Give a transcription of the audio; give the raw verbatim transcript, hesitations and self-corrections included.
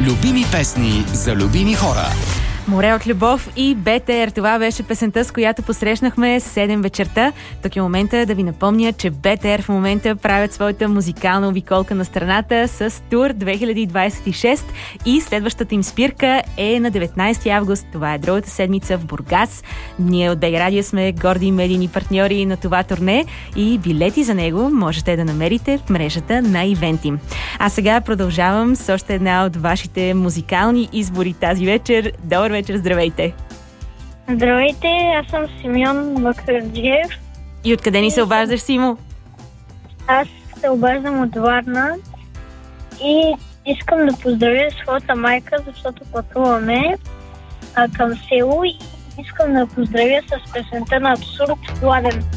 Любими песни за любими хора. Море от любов и БТР. Това беше песента, с която посрещнахме седем вечерта. Тук е момента да ви напомня, че БТР в момента правят своята музикална обиколка на страната с Тур две хиляди двадесет и шеста и следващата им спирка е на деветнадесети август. Това е другата седмица в Бургас. Ние от БГ Радио сме горди медийни партньори на това турне и билети за него можете да намерите в мрежата на ивенти. А сега продължавам с още една от вашите музикални избори тази вечер. Добър вечер, здравейте! Здравейте, аз съм Симеон Бакърджиев. И откъде ни се обаждаш, Симо? Аз се обаждам от Варна и искам да поздравя своята майка, защото пътуваме а, към село и искам да поздравя с песента на Абсурд Владен.